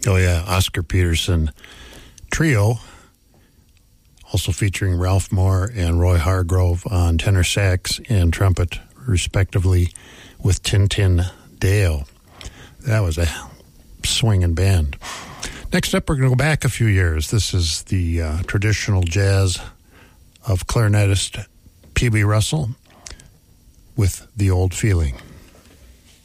Oh, yeah, Oscar Peterson Trio, also featuring Ralph Moore and Roy Hargrove on tenor sax and trumpet, respectively, with Tintin Dale. That was a swinging band. Next up, we're going to go back a few years. This is the traditional jazz of clarinetist P.B. Russell with The Old Feeling.